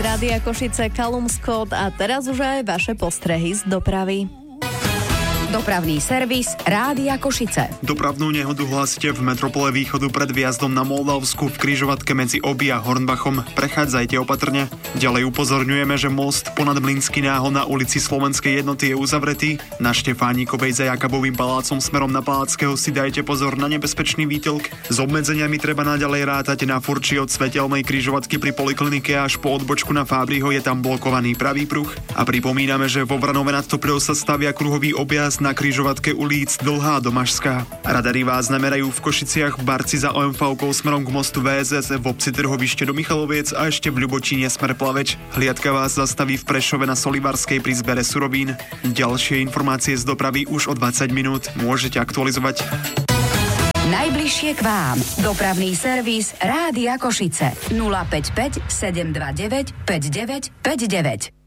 Rádia Košice, Callum Scott a teraz už aj vaše postrehy z dopravy. Dopravný servis Rádia Košice. Dopravnú nehodu hlásite v metropole východu pred vjazdom na Moldavsku v križovatke medzi Oby a Hornbachom. Prechádzajte opatrne. Ďalej upozorňujeme, že most ponad Mlynský náhon na ulici Slovenskej jednoty je uzavretý. Na Štefánikovej za Jakabovým palácom smerom na Palackého si dajte pozor na nebezpečný výtelk. S obmedzeniami treba naďalej rátať na Furči od svetelnej križovatky pri poliklinike až po odbočku na Fábriho je tam blokovaný pravý pruh. A pripomíname, že vo Vranove nad Topľou sa stavia kruhový objazd na križovatke ulic Dlhá Domažská. Radary vás namerajú v Košiciach, v Barci za OMV-kou smerom k mostu VSS, v obci Trhovište do Michaloviec a ešte v Ľubočíne smer Plaveč. Hliadka vás zastaví v Prešove na Solivarskej pri zbere surovín. Ďalšie informácie z dopravy už o 20 minút môžete aktualizovať. Najbližšie k vám. Dopravný servis Rádia Košice. 055 729 5959.